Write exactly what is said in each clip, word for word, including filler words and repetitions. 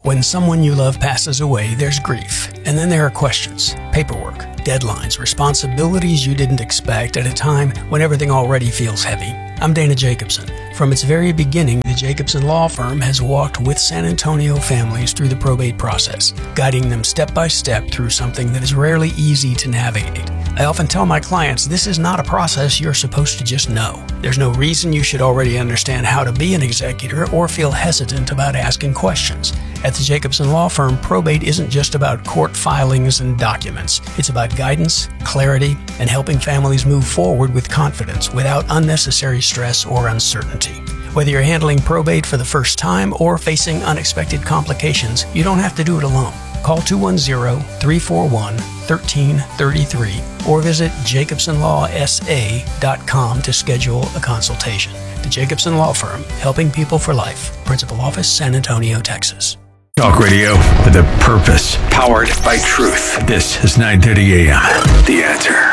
When someone you love passes away, there's grief. And then there are questions, paperwork, deadlines, responsibilities you didn't expect at a time when everything already feels heavy. I'm Dana Jacobson. From its very beginning, the Jacobson Law Firm has walked with San Antonio families through the probate process, guiding them step by step through something that is rarely easy to navigate. I often tell my clients this is not a process you're supposed to just know. There's no reason you should already understand how to be an executor or feel hesitant about asking questions. At the Jacobson Law Firm, probate isn't just about court filings and documents. It's about guidance, clarity, and helping families move forward with confidence without unnecessary stress or uncertainty. Whether you're handling probate for the first time or facing unexpected complications, you don't have to do it alone. Call two one zero, three four one, one three three three or visit jacobson law s a dot com to schedule a consultation. The Jacobson Law Firm, helping people for life. Principal Office, San Antonio, Texas. Talk radio with a purpose, powered by truth. This is nine thirty a.m. The Answer.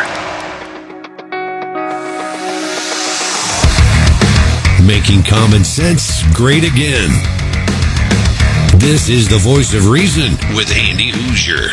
Making common sense great again. This is the voice of reason with Andy Hoosier.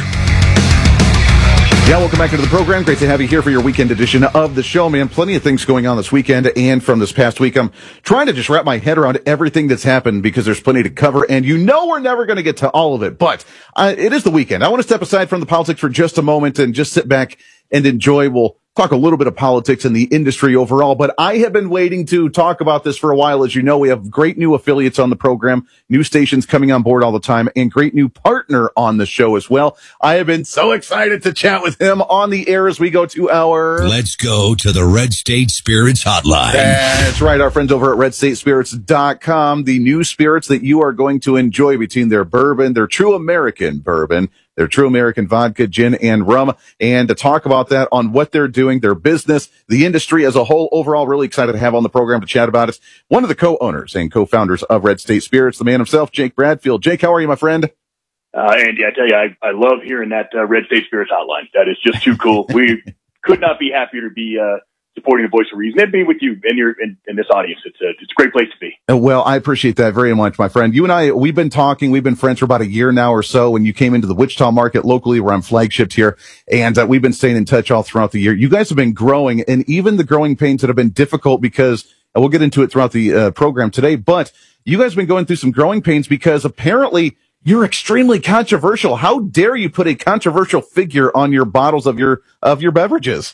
Yeah, welcome back into the program. Great to have you here for your weekend edition of the show, man. Plenty of things going on this weekend and from this past week. I'm trying to just wrap my head around everything that's happened because there's plenty to cover, and you know we're never going to get to all of it, but uh, it is the weekend. I want to step aside from the politics for just a moment and just sit back and enjoy. We'll talk a little bit of politics in the industry overall, but I have been waiting to talk about this for a while. As you know, we have great new affiliates on the program, new stations coming on board all the time, and great new partner on the show as well. I have been so excited to chat with him on the air as we go to our... Let's go to the Red State Spirits Hotline. That's right, our friends over at red state spirits dot com, the new spirits that you are going to enjoy between their bourbon, their true American bourbon, their true American vodka, gin, and rum. And to talk about that on what they're doing, their business, the industry as a whole, overall, really excited to have on the program to chat about it. One of the co-owners and co-founders of Red State Spirits, the man himself, Jake Bradfield. Jake, how are you, my friend? Uh, Andy, I tell you, I, I love hearing that uh, Red State Spirits hotline. That is just too cool. We could not be happier to be uh, supporting the voice of reason and being with you and your in, in this audience. It's a, it's a great place to be. Well, I appreciate that very much, my friend. You and I, we've been talking, we've been friends for about a year now or so when you came into the Wichita market locally where I'm flagshipped here, and uh, we've been staying in touch all throughout the year. You guys have been growing, and even the growing pains that have been difficult because, and we'll get into it throughout the uh, program today, but you guys have been going through some growing pains because apparently you're extremely controversial. How dare you put a controversial figure on your bottles of your, of your beverages?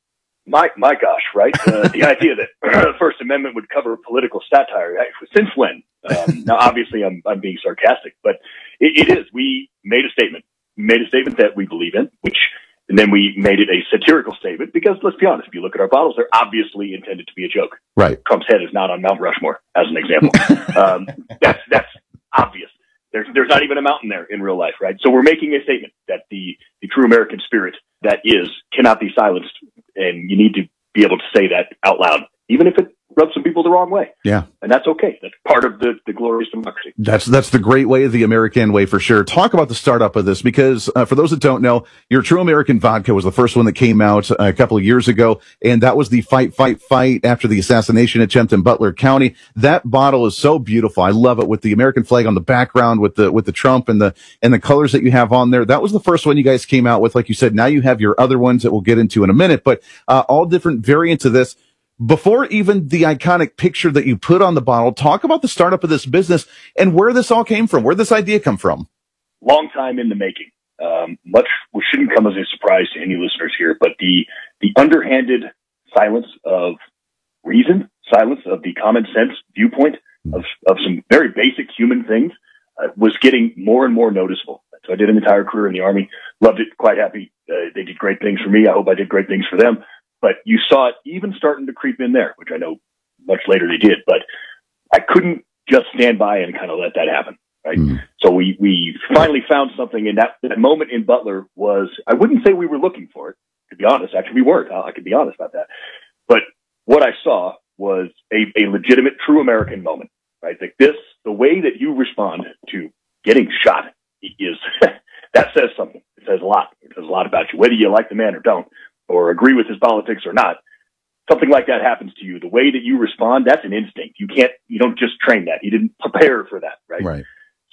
My my gosh, right? Uh, the idea that the First Amendment would cover political satire. Since when? Um, now, obviously, I'm I'm being sarcastic, but it, it is. We made a statement, made a statement that we believe in, which, and then we made it a satirical statement because, let's be honest, if you look at our bottles, they're obviously intended to be a joke. Right. Trump's head is not on Mount Rushmore, as an example. um, that's that's obvious. There's there's not even a mountain there in real life, right? So we're making a statement that the the true American spirit that is cannot be silenced. And you need to be able to say that out loud, even if it rubs some people the wrong way. Yeah. And that's okay. That's part of the, the glorious democracy. That's that's the great way, the American way for sure. Talk about the startup of this because uh, for those that don't know, your True American Vodka was the first one that came out a couple of years ago. And that was the fight, fight, fight after the assassination attempt in Butler County. That bottle is so beautiful. I love it with the American flag on the background with the with the Trump and the and the colors that you have on there. That was the first one you guys came out with. Like you said, now you have your other ones that we'll get into in a minute, but uh, all different variants of this. Before even the iconic picture that you put on the bottle, talk about the startup of this business and where this all came from. Where did this idea come from? Long time in the making. Um, much which shouldn't come as a surprise to any listeners here, but the the underhanded silence of reason, silence of the common sense viewpoint of of some very basic human things uh, was getting more and more noticeable. So I did an entire career in the Army, loved it, quite happy. Uh, they did great things for me. I hope I did great things for them. But you saw it even starting to creep in there, which I know much later they did. But I couldn't just stand by and kind of let that happen, right? Mm. So we, we finally found something, and that, that moment in Butler was, I wouldn't say we were looking for it, to be honest. Actually, we weren't. I could be honest about that. But what I saw was a, a legitimate, true American moment, right? Like this, the way that you respond to getting shot is, that says something. It says a lot. It says a lot about you, whether you like the man or don't, or agree with his politics or not. Something like that happens to you. The way that you respond, that's an instinct. You can't, you don't just train that. You didn't prepare for that, right? Right.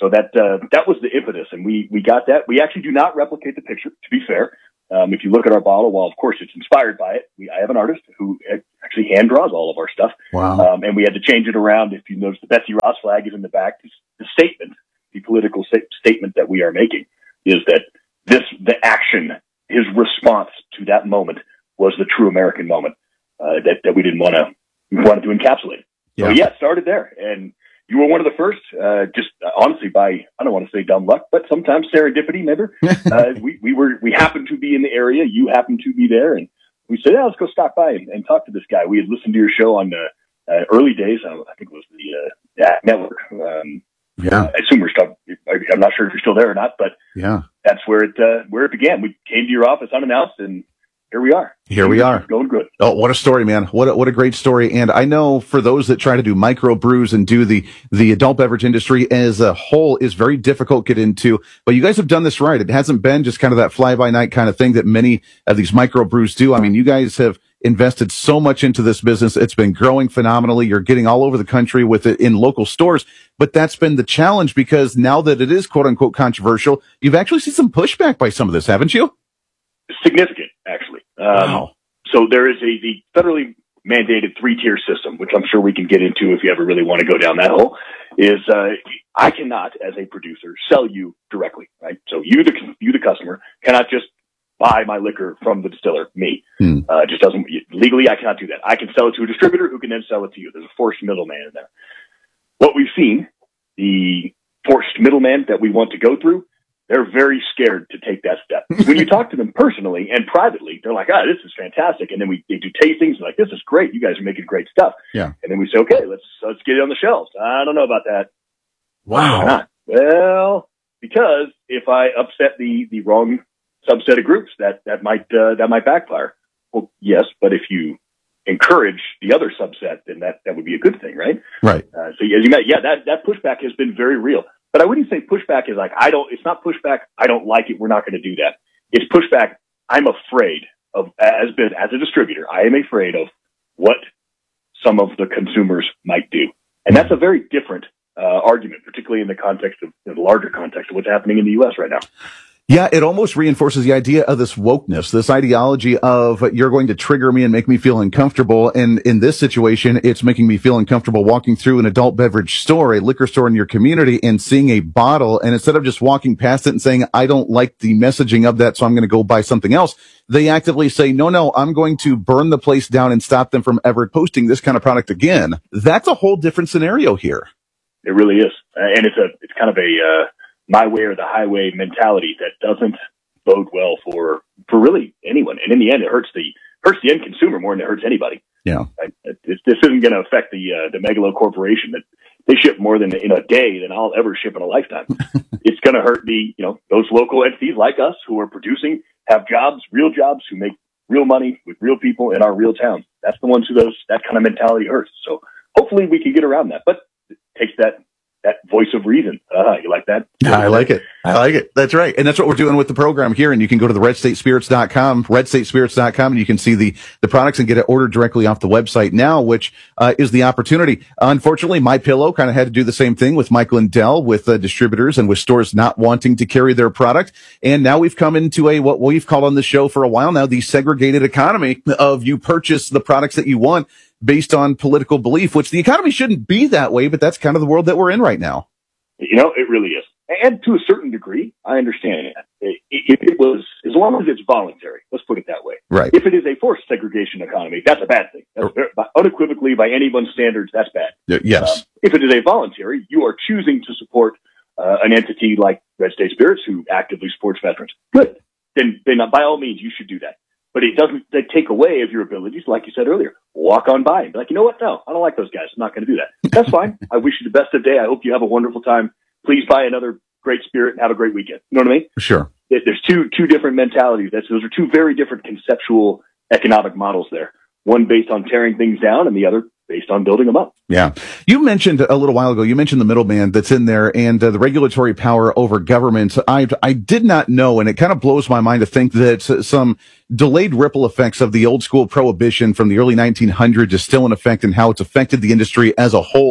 so that uh, that was the impetus, and we we got that. We actually do not replicate the picture, to be fair. Um, if you look at our bottle, while of course it's inspired by it, we, I have an artist who actually hand draws all of our stuff. Wow. Um, and we had to change it around. If you notice, the Betsy Ross flag is in the back. The statement, the political sta- statement that we are making is that this, the action, his response to that moment was the true American moment, uh, that, that we didn't want to, we wanted to encapsulate. Yeah. So yeah, it started there. And you were one of the first, uh, just uh, honestly by, I don't want to say dumb luck, but sometimes serendipity, maybe. uh, we, we were, we happened to be in the area. You happened to be there. And we said, yeah, let's go stop by and, and talk to this guy. We had listened to your show on the uh, early days. I think it was the uh, network. Um, yeah. I assume we're still, I'm not sure if you're still there or not, but yeah, that's where it, uh, where it began. We came to your office unannounced, and here we are. Here we are. Going good. Oh, what a story, man. What a, what a great story. And I know for those that try to do micro brews and do the, the adult beverage industry as a whole is very difficult to get into, but you guys have done this right. It hasn't been just kind of that fly by night kind of thing that many of these micro brews do. I mean, you guys have invested so much into this business. It's been growing phenomenally. You're getting all over the country with it in local stores, but that's been the challenge because now that it is quote unquote controversial, you've actually seen some pushback by some of this, haven't you? Significant, actually. Um, wow. So there is a the federally mandated three-tier system, which I'm sure we can get into if you ever really want to go down that hole, is uh, I cannot, as a producer, sell you directly, right? So you, the you, the customer, cannot just buy my liquor from the distiller, me. Hmm. Uh, it just doesn't, legally, I cannot do that. I can sell it to a distributor who can then sell it to you. There's a forced middleman in there. What we've seen, the forced middleman that we want to go through, they're very scared to take that step. When you talk to them personally and privately, they're like, ah, this is fantastic. And then we they do tastings, like, this is great. You guys are making great stuff. Yeah. And then we say, okay, let's, let's get it on the shelves. I don't know about that. Wow. Why not? Well, because if I upset the, the wrong subset of groups, that, that might, uh, that might backfire. Well, yes, but if you encourage the other subset, then that, that would be a good thing, right? Right. Uh, so as you met, yeah, that, that pushback has been very real. But I wouldn't say pushback is like, I don't, it's not pushback, I don't like it, we're not going to do that. It's pushback, I'm afraid of, as as a distributor, I am afraid of what some of the consumers might do. And that's a very different uh, argument, particularly in the context of, the larger context of what's happening in the U S right now. Yeah, it almost reinforces the idea of this wokeness, this ideology of you're going to trigger me and make me feel uncomfortable. And in this situation, it's making me feel uncomfortable walking through an adult beverage store, a liquor store in your community, and seeing a bottle. And instead of just walking past it and saying, I don't like the messaging of that, so I'm going to go buy something else, they actively say, no, no, I'm going to burn the place down and stop them from ever posting this kind of product again. That's a whole different scenario here. It really is. Uh, and it's a, it's kind of a, uh, my way or the highway mentality that doesn't bode well for, for really anyone. And in the end, it hurts the, hurts the end consumer more than it hurts anybody. Yeah. Right? It, this isn't going to affect the, uh, the megalo corporation that they ship more than in a day than I'll ever ship in a lifetime. It's going to hurt the, you know, those local entities like us who are producing, have jobs, real jobs, who make real money with real people in our real towns. That's the ones who those, that kind of mentality hurts. So hopefully we can get around that, but it takes that, that voice of reason. Uh, you like that? I like it. I like it. That's right. And that's what we're doing with the program here. And you can go to the red state spirits dot com, red state spirits dot com, and you can see the, the products and get it ordered directly off the website now, which, uh, is the opportunity. Unfortunately, MyPillow kind of had to do the same thing with Michael and Dell, with uh, distributors and with stores not wanting to carry their product. And now we've come into a, what we've called on the show for a while now, the segregated economy of you purchase the products that you want based on political belief, which the economy shouldn't be that way, but that's kind of the world that we're in right now. You know, it really is. And to a certain degree, I understand it. If it was, as long as it's voluntary, let's put it that way. Right. If it is a forced segregation economy, that's a bad thing. That's very, unequivocally, by anyone's standards, that's bad. Yes. Um, if it is a voluntary, you are choosing to support uh, an entity like Red State Spirits who actively supports veterans. Good. Then, then by all means, you should do that. But it doesn't take away of your abilities, like you said earlier. Walk on by and be like, you know what? No, I don't like those guys. I'm not going to do that. That's fine. I wish you the best of the day. I hope you have a wonderful time. Please buy another great spirit and have a great weekend. You know what I mean? Sure. There's two two different mentalities. That's, those are two very different conceptual economic models there. One based on tearing things down and the other based on building them up. Yeah. You mentioned a little while ago, you mentioned the middleman that's in there and uh, the regulatory power over government. I I did not know, and it kind of blows my mind to think that some delayed ripple effects of the old school prohibition from the early nineteen hundreds is still in effect and how it's affected the industry as a whole.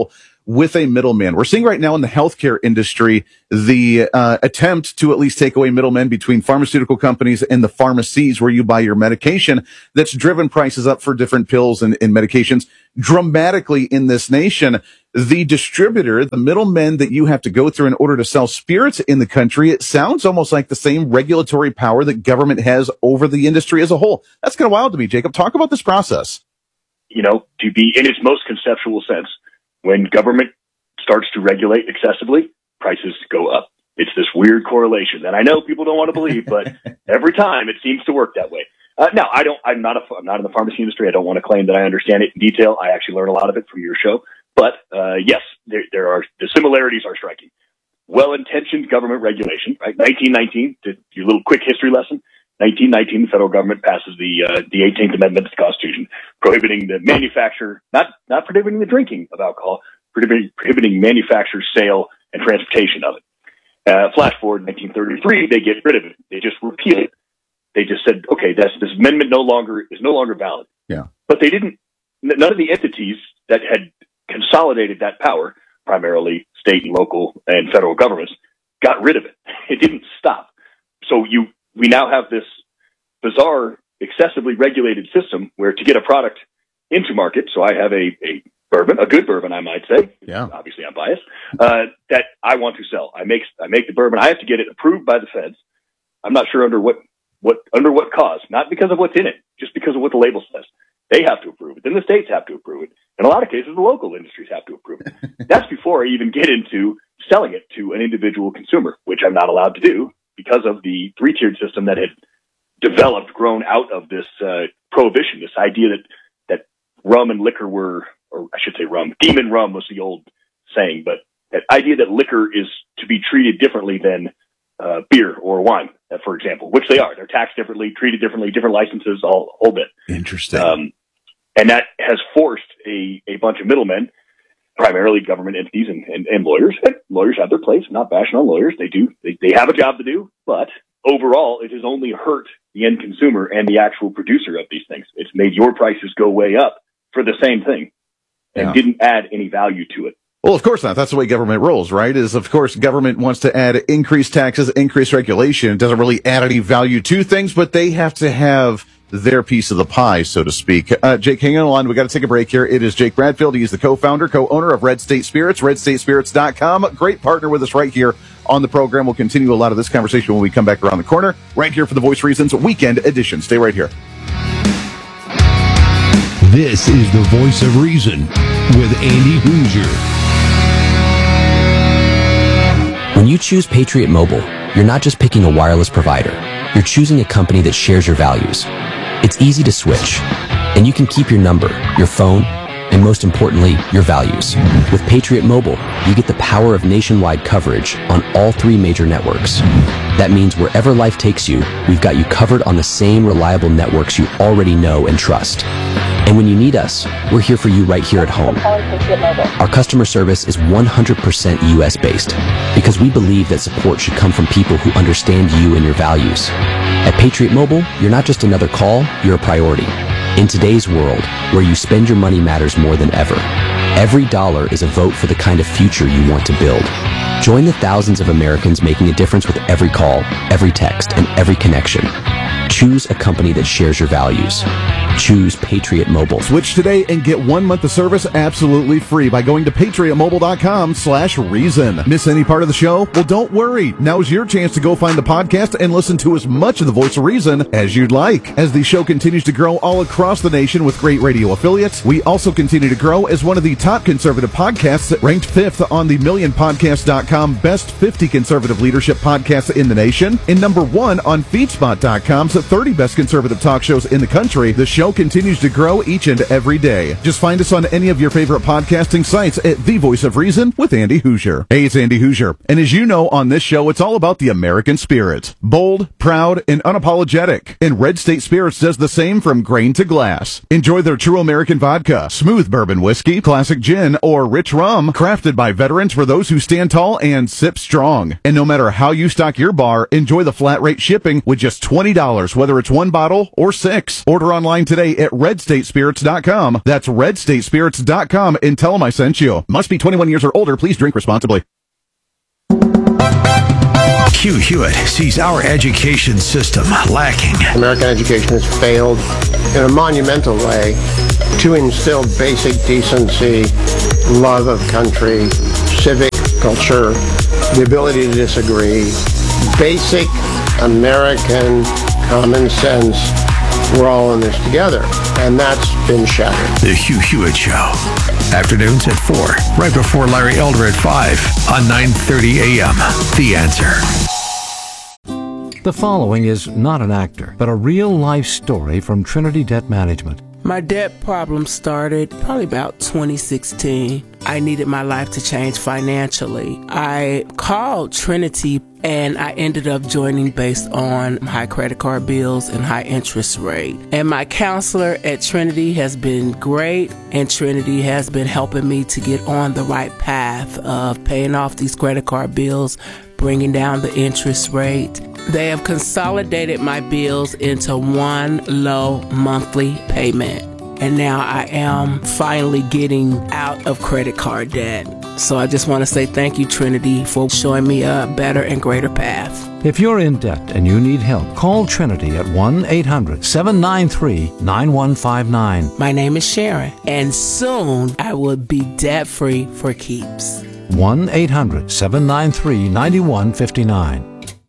with a middleman. We're seeing right now in the healthcare industry the uh, attempt to at least take away middlemen between pharmaceutical companies and the pharmacies where you buy your medication. That's driven prices up for different pills and, and medications dramatically in this nation. The distributor, the middlemen that you have to go through in order to sell spirits in the country, it sounds almost like the same regulatory power that government has over the industry as a whole. That's kind of wild to me, Jacob. Talk about this process. You know, to be in its most conceptual sense, when government starts to regulate excessively, prices go up. It's this weird correlation that I know people don't want to believe, but every time it seems to work that way. Uh, now, I don't, I'm not a, I'm not in the pharmacy industry. I don't want to claim that I understand it in detail. I actually learn a lot of it from your show. But, uh, yes, there, there are, the similarities are striking. Well-intentioned government regulation, right? nineteen nineteen, to your little quick history lesson. nineteen nineteen, the federal government passes the, uh, the eighteenth Amendment to the Constitution, prohibiting the manufacture, not, not prohibiting the drinking of alcohol, prohibiting, prohibiting manufacture, sale, and transportation of it. Uh, flash forward nineteen thirty-three, they get rid of it. They just repeal it. They just said, okay, that's, this amendment no longer, is no longer valid. Yeah. But they didn't, none of the entities that had consolidated that power, primarily state and local and federal governments, got rid of it. It didn't stop. So you, we now have this bizarre, excessively regulated system where to get a product into market, so I have a, a bourbon, a good bourbon, I might say. Yeah. Obviously I'm biased, uh, that I want to sell. I make, I make the bourbon. I have to get it approved by the feds. I'm not sure under what, what, under what cause, not because of what's in it, just because of what the label says. They have to approve it. Then the states have to approve it. In a lot of cases, the local industries have to approve it. That's before I even get into selling it to an individual consumer, which I'm not allowed to do because of the three-tiered system that had developed, grown out of this uh, prohibition, this idea that, that rum and liquor were, or I should say rum, demon rum was the old saying, but that idea that liquor is to be treated differently than uh, beer or wine, uh, for example, which they are. They're taxed differently, treated differently, different licenses, all whole bit. Interesting. Um, and that has forced a, a bunch of middlemen, primarily government entities and, and, and lawyers. And lawyers have their place. I'm not bashing on lawyers. They do. They, they have a job to do. But overall, it has only hurt the end consumer and the actual producer of these things. It's made your prices go way up for the same thing and Yeah. didn't add any value to it. Well, of course not. That's the way government rolls, right? Is, of course, government wants to add increased taxes, increased regulation. It doesn't really add any value to things, but they have to have their piece of the pie, so to speak. Uh, Jake, hang on the line. We got to take a break here. It is Jake Bradfield. He's the co-founder, co-owner of Red State Spirits, red state spirits dot com. Great partner with us right here on the program. We'll continue a lot of this conversation when we come back around the corner, right here for the Voice Reasons Weekend Edition. Stay right here. This is the Voice of Reason with Andy Hoosier. When you choose Patriot Mobile, you're not just picking a wireless provider. You're choosing a company that shares your values. It's easy to switch, and you can keep your number, your phone, and most importantly, your values. With Patriot Mobile, you get the power of nationwide coverage on all three major networks. That means wherever life takes you, we've got you covered on the same reliable networks you already know and trust. And when you need us, we're here for you right here at home. Our customer service is one hundred percent U S based because we believe that support should come from people who understand you and your values. At Patriot Mobile, you're not just another call, you're a priority. In today's world, where you spend your money matters more than ever, every dollar is a vote for the kind of future you want to build. Join the thousands of Americans making a difference with every call, every text, and every connection. Choose a company that shares your values. Choose Patriot Mobile. Switch today and get one month of service absolutely free by going to patriot mobile dot com slash reason. Miss any part of the show? Well, don't worry. Now's your chance to go find the podcast and listen to as much of the Voice of Reason as you'd like. As the show continues to grow all across the nation with great radio affiliates, we also continue to grow as one of the top conservative podcasts, ranked fifth on the million podcast dot com best fifty conservative leadership podcasts in the nation, and number one on feedspot dot com's thirty best conservative talk shows in the country. The show continues to grow each and every day. Just find us on any of your favorite podcasting sites at The Voice of Reason with Andy Hoosier. Hey, it's Andy Hoosier. And as you know, on this show, it's all about the American spirit. Bold, proud, and unapologetic. And Red State Spirits does the same from grain to glass. Enjoy their true American vodka, smooth bourbon whiskey, classic gin, or rich rum, crafted by veterans for those who stand tall and sip strong. And no matter how you stock your bar, enjoy the flat rate shipping with just twenty dollars, whether it's one bottle or six. Order online today today at red state spirits dot com. That's red state spirits dot com and tell them I sent you. Must be twenty-one years or older. Please drink responsibly. Hugh Hewitt sees our education system lacking. American education has failed in a monumental way to instill basic decency, love of country, civic culture, the ability to disagree, basic American common sense. We're all in this together, and that's been shattered. The Hugh Hewitt Show. Afternoons at four, right before Larry Elder at five on nine thirty a.m. The Answer. The following is not an actor, but a real-life story from Trinity Debt Management. My debt problem started probably about twenty sixteen. I needed my life to change financially. I called Trinity and I ended up joining based on high credit card bills and high interest rate. And my counselor at Trinity has been great, and Trinity has been helping me to get on the right path of paying off these credit card bills, bringing down the interest rate. They have consolidated my bills into one low monthly payment. And now I am finally getting out of credit card debt. So I just want to say thank you, Trinity, for showing me a better and greater path. If you're in debt and you need help, call Trinity at one eight hundred seven nine three nine one five nine. My name is Sharon, and soon I will be debt-free for keeps. one eight hundred seven nine three nine one five nine.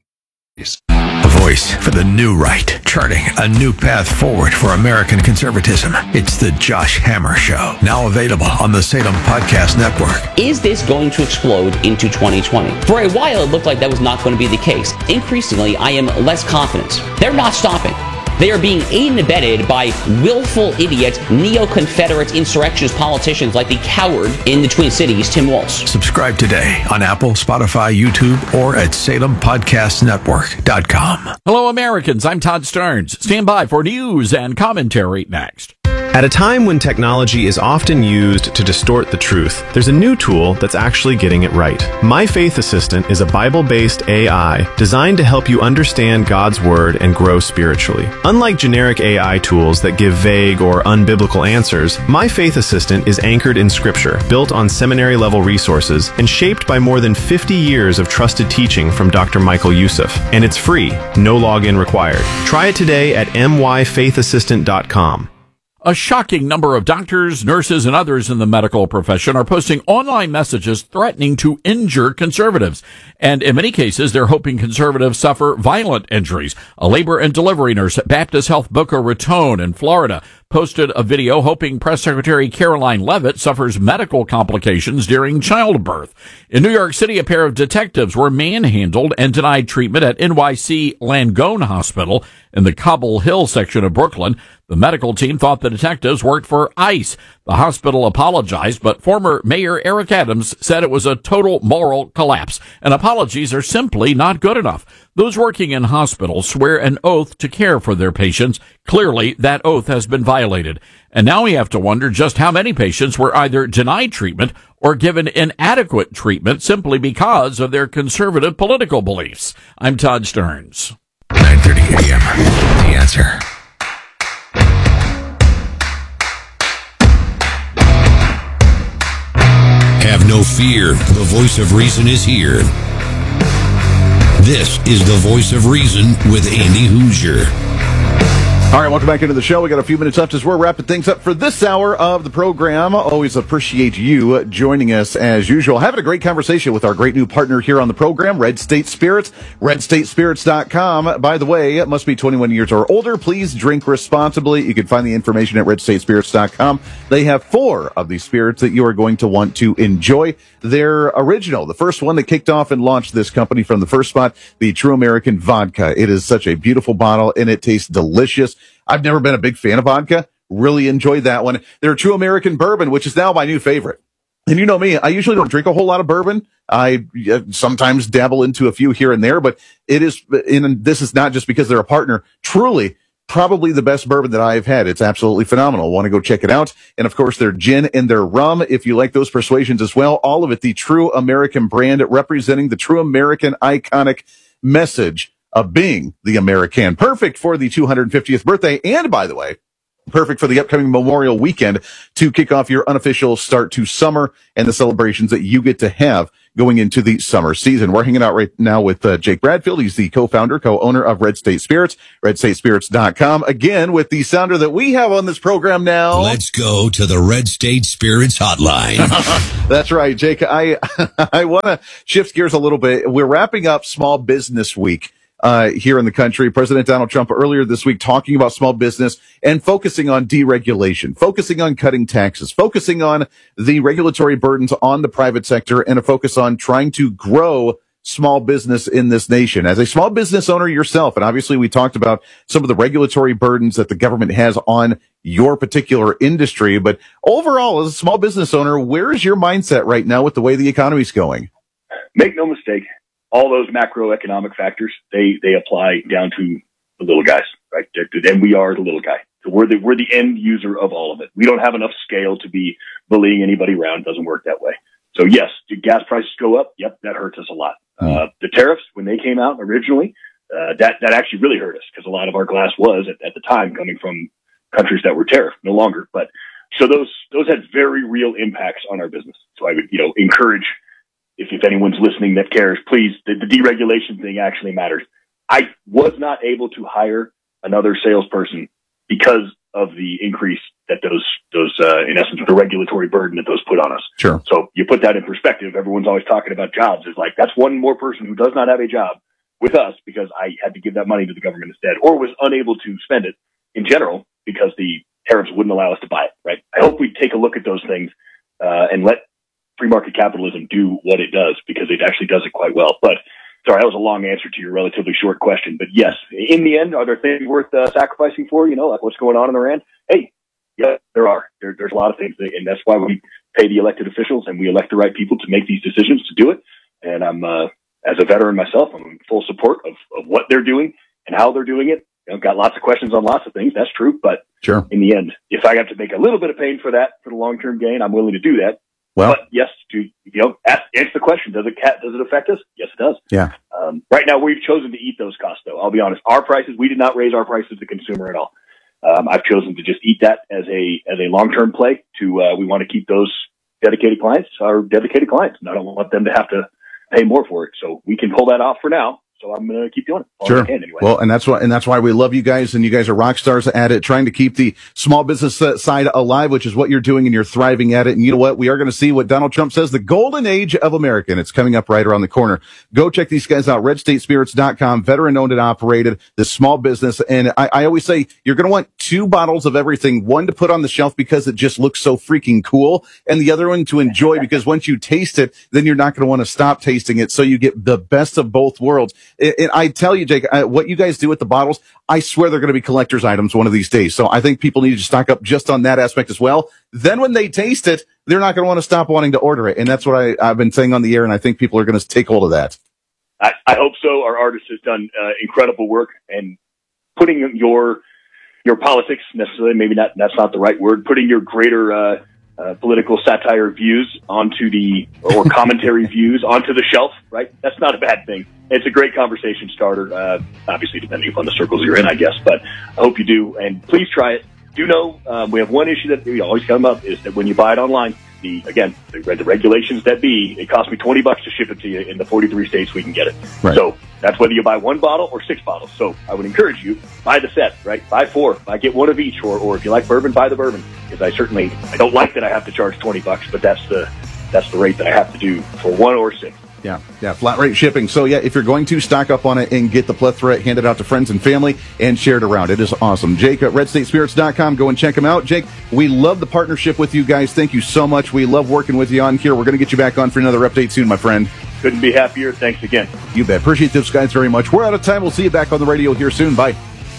A voice for the new right, charting a new path forward for American conservatism. It's the Josh Hammer Show, now available on the Salem Podcast Network. Is this going to explode into twenty twenty? For a while, it looked like that was not going to be the case. Increasingly, I am less confident. They're not stopping. They are being aided and abetted by willful idiot, neo-Confederate insurrectionist politicians like the coward in the Twin Cities, Tim Walz. Subscribe today on Apple, Spotify, YouTube, or at salem podcast network dot com. Hello, Americans. I'm Todd Stearns. Stand by for news and commentary next. At a time when technology is often used to distort the truth, there's a new tool that's actually getting it right. My Faith Assistant is a Bible-based A I designed to help you understand God's Word and grow spiritually. Unlike generic A I tools that give vague or unbiblical answers, My Faith Assistant is anchored in Scripture, built on seminary-level resources, and shaped by more than fifty years of trusted teaching from Doctor Michael Youssef. And it's free, no login required. Try it today at my faith assistant dot com. A shocking number of doctors, nurses, and others in the medical profession are posting online messages threatening to injure conservatives. And in many cases, they're hoping conservatives suffer violent injuries. A labor and delivery nurse at Baptist Health Boca Raton in Florida posted a video hoping Press Secretary Caroline Leavitt suffers medical complications during childbirth. In New York City, a pair of detectives were manhandled and denied treatment at N Y C Langone Hospital in the Cobble Hill section of Brooklyn. The medical team thought the detectives worked for ICE. The hospital apologized, but former Mayor Eric Adams said it was a total moral collapse, and apologies are simply not good enough. Those working in hospitals swear an oath to care for their patients. Clearly, that oath has been violated. And now we have to wonder just how many patients were either denied treatment or given inadequate treatment simply because of their conservative political beliefs. I'm Todd Stearns. nine thirty a.m. The Answer. Have no fear. The voice of reason is here. This is the voice of reason with Andy Hoosier. All right, welcome back into the show. We got a few minutes left as we're wrapping things up for this hour of the program. Always appreciate you joining us as usual. Having a great conversation with our great new partner here on the program, Red State Spirits, red state spirits dot com. By the way, it must be twenty-one years or older. Please drink responsibly. You can find the information at red state spirits dot com. They have four of these spirits that you are going to want to enjoy. They're original. The first one that kicked off and launched this company from the first spot, the True American Vodka. It is such a beautiful bottle and it tastes delicious. I've never been a big fan of vodka. Really enjoyed that one. They're True American Bourbon, which is now my new favorite. And you know me, I usually don't drink a whole lot of bourbon. I uh, sometimes dabble into a few here and there, but it is, and this is not just because they're a partner, truly probably the best bourbon that I've had. It's absolutely phenomenal. Want to go check it out. And of course, their gin and their rum, if you like those persuasions as well, all of it, the True American brand representing the True American iconic message of being the American. Perfect for the two hundred fiftieth birthday. And by the way, Perfect for the upcoming Memorial Weekend to kick off your unofficial start to summer and the celebrations that you get to have going into the summer season. We're hanging out right now with uh, Jake Bradfield. He's the co-founder, co-owner of Red State Spirits, red state spirits dot com. Again, with the sounder that we have on this program now. Let's go to the Red State Spirits hotline. That's right, Jake. I, I want to shift gears a little bit. We're wrapping up Small Business Week. Uh, here in the country, President Donald Trump earlier this week talking about small business and focusing on deregulation, focusing on cutting taxes, focusing on the regulatory burdens on the private sector, and a focus on trying to grow small business in this nation. As a small business owner yourself, and obviously we talked about some of the regulatory burdens that the government has on your particular industry, but overall, as a small business owner, where is your mindset right now with the way the economy's going? Make no mistake. All those macroeconomic factors, they, they apply down to the little guys, right? And we are the little guy. So we're the, we're the end user of all of it. We don't have enough scale to be bullying anybody around. It doesn't work that way. So yes, do gas prices go up? Yep, that hurts us a lot. Uh, the tariffs, when they came out originally, uh, that, that actually really hurt us because a lot of our glass was at, at the time coming from countries that were tariffed, no longer. But so those, those had very real impacts on our business. So I would, you know, encourage If, if anyone's listening that cares, please, the, the deregulation thing actually matters. I was not able to hire another salesperson because of the increase that those, those, uh, in essence, the regulatory burden that those put on us. Sure. So you put that in perspective. Everyone's always talking about jobs. It's like, that's one more person who does not have a job with us because I had to give that money to the government instead, or was unable to spend it in general because the tariffs wouldn't allow us to buy it, right? I hope we take a look at those things, uh, and let free market capitalism do what it does, because it actually does it quite well. But sorry, that was a long answer to your relatively short question. But yes, in the end, are there things worth uh, sacrificing for? You know, like what's going on in Iran? Hey, yeah, there are. There, there's a lot of things, that, and that's why we pay the elected officials and we elect the right people to make these decisions to do it. And I'm, uh, as a veteran myself, I'm in full support of, of what they're doing and how they're doing it. You know, got lots of questions on lots of things. That's true. But sure, in the end, if I have to make a little bit of pain for that, for the long-term gain, I'm willing to do that. Well, but yes, to, you know, ask, answer the question, does it, does it affect us? Yes, it does. Yeah. Um, right now, we've chosen to eat those costs, though. I'll be honest. Our prices, we did not raise our prices to the consumer at all. Um, I've chosen to just eat that as a, as a long-term play to, uh, we want to keep those dedicated clients, our dedicated clients, and I don't want them to have to pay more for it. So we can pull that off for now. So I'm going to keep doing it. All Sure. I can anyway. Well, and that's why, and that's why we love you guys, and you guys are rock stars at it, trying to keep the small business side alive, which is what you're doing, and you're thriving at it. And you know what? We are going to see what Donald Trump says, the golden age of America, and it's coming up right around the corner. Go check these guys out, red state spirits dot com, veteran owned and operated, this small business. And I, I always say you're going to want two bottles of everything, one to put on the shelf because it just looks so freaking cool, and the other one to enjoy because once you taste it, then you're not going to want to stop tasting it. So you get the best of both worlds. And I tell you, Jake, uh, what you guys do with the bottles, I swear they're going to be collector's items one of these days. So I think people need to stock up just on that aspect as well. Then when they taste it, they're not going to want to stop wanting to order it. And that's what I, I've been saying on the air, and I think people are going to take hold of that. I, I hope so. Our artist has done uh, incredible work, and putting your your politics, necessarily, maybe not, that's not the right word, putting your greater uh, uh, political satire views onto the, or commentary views onto the shelf, right? That's not a bad thing. It's a great conversation starter, uh, obviously depending upon the circles you're in, I guess, but I hope you do, and please try it. Do know, um, we have one issue that we always come up, is that when you buy it online, the, again, the, the regulations that be, it costs me twenty bucks to ship it to you in the forty-three states we can get it. Right. So that's whether you buy one bottle or six bottles. So I would encourage you, buy the set, right? Buy four, buy get one of each, or, or if you like bourbon, buy the bourbon. Because I certainly, I don't like that I have to charge twenty bucks, but that's the, that's the rate that I have to do for one or six. Yeah, yeah, flat rate shipping. So, yeah, if you're going to stock up on it and get the plethora, hand it out to friends and family and share it around. It is awesome. Jake at red state spirits dot com. Go and check them out. Jake, we love the partnership with you guys. Thank you so much. We love working with you on here. We're going to get you back on for another update soon, my friend. Couldn't be happier. Thanks again. You bet. Appreciate those guys very much. We're out of time. We'll see you back on the radio here soon. Bye.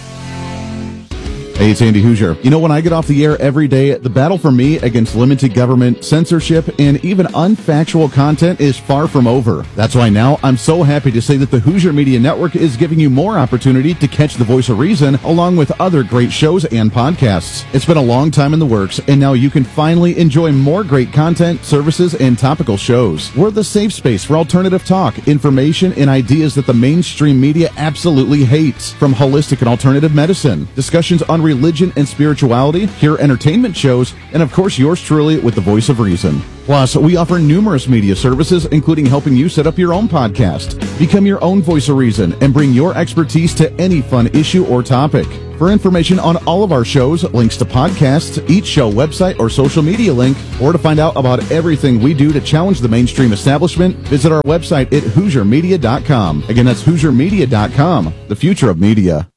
Hey, it's Andy Hoosier. You know, when I get off the air every day, the battle for me against limited government, censorship, and even unfactual content is far from over. That's why now I'm so happy to say that the Hoosier Media Network is giving you more opportunity to catch the voice of reason along with other great shows and podcasts. It's been a long time in the works, and now you can finally enjoy more great content, services, and topical shows. We're the safe space for alternative talk, information, and ideas that the mainstream media absolutely hates. From holistic and alternative medicine, discussions on religion and spirituality, hear entertainment shows, and of course yours truly with the voice of reason. Plus, we offer numerous media services, including helping you set up your own podcast. Become your own voice of reason and bring your expertise to any fun issue or topic. For information on all of our shows, links to podcasts, each show website or social media link, or to find out about everything we do to challenge the mainstream establishment, visit our website at hoosier media dot com. Again, that's hoosier media dot com, the future of media.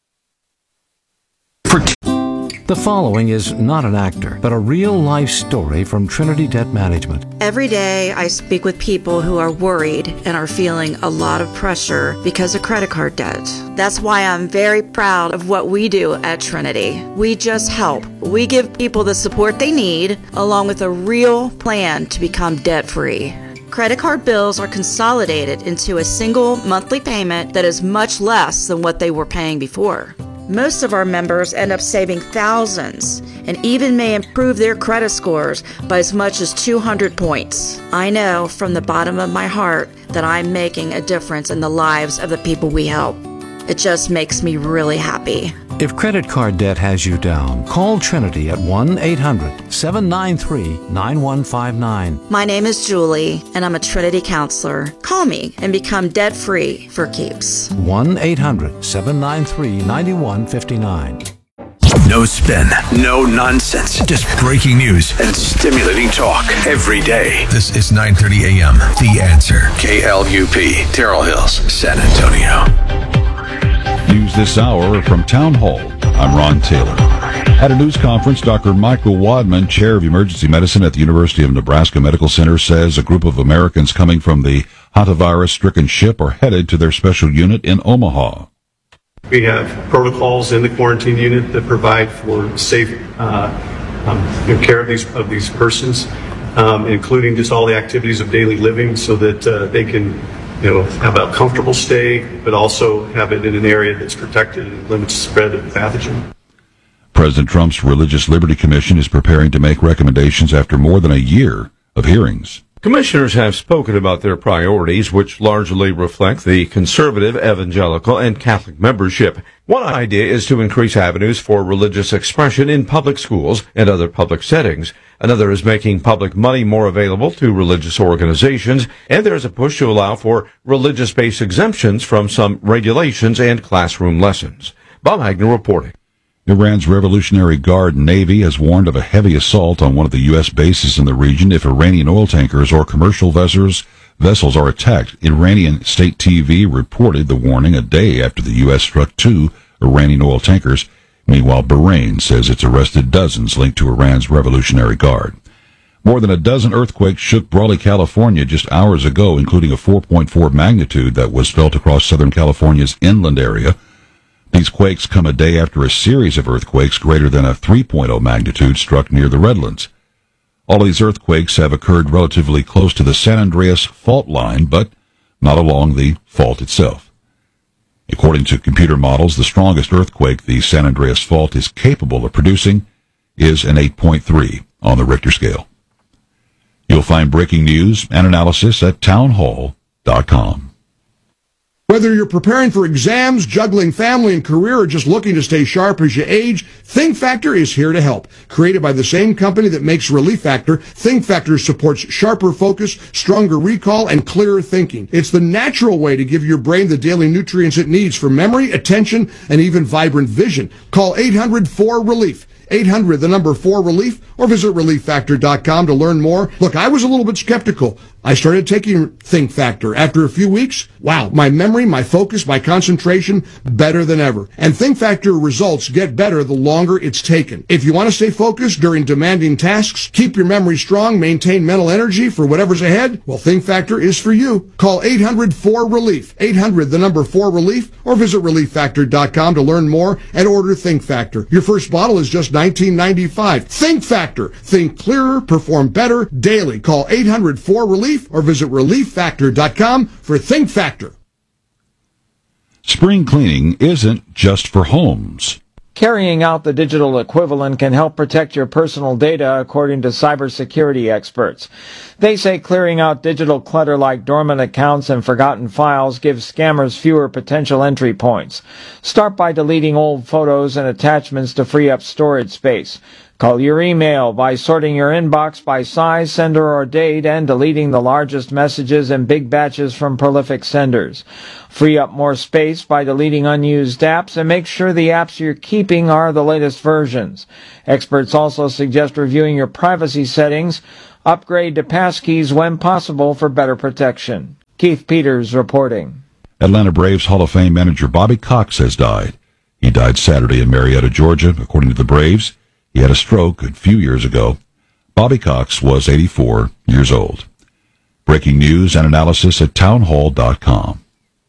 The following is not an actor, but a real-life story from Trinity Debt Management. Every day, I speak with people who are worried and are feeling a lot of pressure because of credit card debt. That's why I'm very proud of what we do at Trinity. We just help. We give people the support they need, along with a real plan to become debt-free. Credit card bills are consolidated into a single monthly payment that is much less than what they were paying before. Most of our members end up saving thousands and even may improve their credit scores by as much as two hundred points. I know from the bottom of my heart that I'm making a difference in the lives of the people we help. It just makes me really happy. If credit card debt has you down, call Trinity at one eight hundred seven nine three nine one five nine. My name is Julie, and I'm a Trinity counselor. Call me and become debt-free for keeps. one eight hundred seven nine three nine one five nine. No spin, no nonsense, just breaking news and stimulating talk every day. This is nine thirty a.m. The Answer. K L U P, Terrell Hills, San Antonio. News this hour from Town Hall. I'm Ron Taylor. At a news conference, Doctor Michael Wadman, chair of emergency medicine at the University of Nebraska Medical Center, says a group of Americans coming from the hantavirus-stricken ship are headed to their special unit in Omaha. We have protocols in the quarantine unit that provide for safe uh, um, care of these of these persons, um, including just all the activities of daily living, so that uh, they can, you know, have a comfortable stay, but also have it in an area that's protected and limits the spread of the pathogen. President Trump's Religious Liberty Commission is preparing to make recommendations after more than a year of hearings. Commissioners have spoken about their priorities, which largely reflect the conservative, evangelical, and Catholic membership. One idea is to increase avenues for religious expression in public schools and other public settings. Another is making public money more available to religious organizations, and there's a push to allow for religious-based exemptions from some regulations and classroom lessons. Bob Hagner reporting. Iran's Revolutionary Guard Navy has warned of a heavy assault on one of the U S bases in the region if Iranian oil tankers or commercial vessels vessels are attacked. Iranian state T V reported the warning a day after the U S struck two Iranian oil tankers. Meanwhile, Bahrain says it's arrested dozens linked to Iran's Revolutionary Guard. More than a dozen earthquakes shook Brawley, California just hours ago, including a four point four magnitude that was felt across Southern California's inland area. These quakes come a day after a series of earthquakes greater than a three point oh magnitude struck near the Redlands. All of these earthquakes have occurred relatively close to the San Andreas fault line, but not along the fault itself. According to computer models, the strongest earthquake the San Andreas fault is capable of producing is an eight point three on the Richter scale. You'll find breaking news and analysis at townhall dot com. Whether you're preparing for exams, juggling family and career, or just looking to stay sharp as you age, Think Factor is here to help. Created by the same company that makes Relief Factor, Think Factor supports sharper focus, stronger recall, and clearer thinking. It's the natural way to give your brain the daily nutrients it needs for memory, attention, and even vibrant vision. Call eight hundred four relief. eight hundred, the number four relief, or visit relief factor dot com to learn more. Look, I was a little bit skeptical. I started taking Think Factor. After a few weeks, wow, my memory, my focus, my concentration, better than ever. And Think Factor results get better the longer it's taken. If you want to stay focused during demanding tasks, keep your memory strong, maintain mental energy for whatever's ahead, well, Think Factor is for you. Call eight hundred four relief. eight hundred, the number four relief, or visit relief factor dot com to learn more and order Think Factor. Your first bottle is just nineteen ninety-five. Think Factor. Think clearer, perform better daily. Call eight hundred four relief or visit relief factor dot com for Think Factor. Spring cleaning isn't just for homes. Carrying out the digital equivalent can help protect your personal data, according to cybersecurity experts. They say clearing out digital clutter like dormant accounts and forgotten files gives scammers fewer potential entry points. Start by deleting old photos and attachments to free up storage space. Call your email by sorting your inbox by size, sender, or date, and deleting the largest messages in big batches from prolific senders. Free up more space by deleting unused apps, and make sure the apps you're keeping are the latest versions. Experts also suggest reviewing your privacy settings. Upgrade to passkeys when possible for better protection. Keith Peters reporting. Atlanta Braves Hall of Fame manager Bobby Cox has died. He died Saturday in Marietta, Georgia, according to the Braves. He had a stroke a few years ago. Bobby Cox was eighty-four years old. Breaking news and analysis at townhall dot com.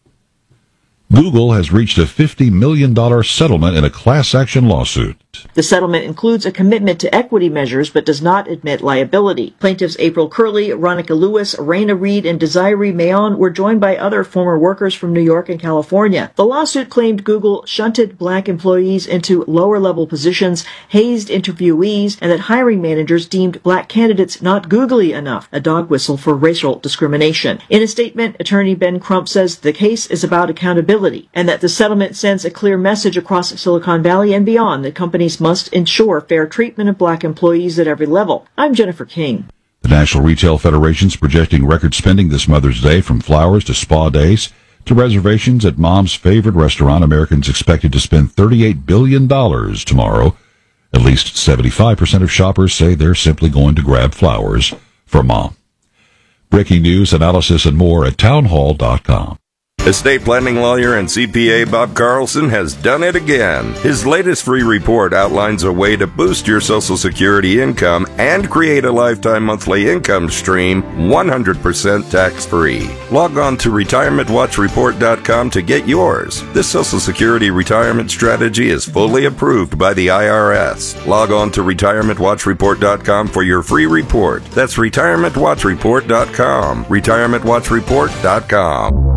Google has reached a fifty million dollars settlement in a class action lawsuit. The settlement includes a commitment to equity measures but does not admit liability. Plaintiffs April Curley, Ronica Lewis, Raina Reed, and Desiree Mayon were joined by other former workers from New York and California. The lawsuit claimed Google shunted black employees into lower-level positions, hazed interviewees, and that hiring managers deemed black candidates not googly enough, a dog whistle for racial discrimination. In a statement, attorney Ben Crump says the case is about accountability and that the settlement sends a clear message across Silicon Valley and beyond that companies must ensure fair treatment of black employees at every level. I'm Jennifer King. The National Retail Federation's projecting record spending this Mother's Day, from flowers to spa days to reservations at Mom's favorite restaurant. Americans expected to spend thirty-eight billion dollars tomorrow. At least seventy-five percent of shoppers say they're simply going to grab flowers for Mom. Breaking news, analysis, and more at townhall dot com. Estate planning lawyer and C P A Bob Carlson has done it again. His latest free report outlines a way to boost your Social Security income and create a lifetime monthly income stream one hundred percent tax-free. Log on to retirement watch report dot com to get yours. This Social Security retirement strategy is fully approved by the I R S. Log on to retirement watch report dot com for your free report. That's retirement watch report dot com. retirement watch report dot com.